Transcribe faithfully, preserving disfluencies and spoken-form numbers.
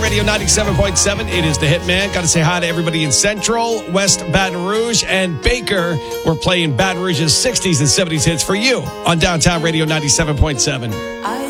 Radio ninety-seven point seven. It is the Hitman. Got to say hi to everybody in Central, West Baton Rouge, and Baker. We're playing Baton Rouge's sixties and seventies hits for you on Downtown Radio ninety-seven point seven. I